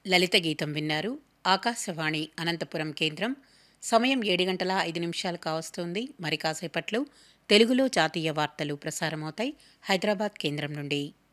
లలిత గీతం విన్నారు. ఆకాశవాణి అనంతపురం కేంద్రం. సమయం 7 గంటల 5 నిమిషాలు కావస్తోంది. మరి కాసేపట్లో తెలుగులో జాతీయ వార్తలు ప్రసారమవుతాయి హైదరాబాద్ కేంద్రం నుండి.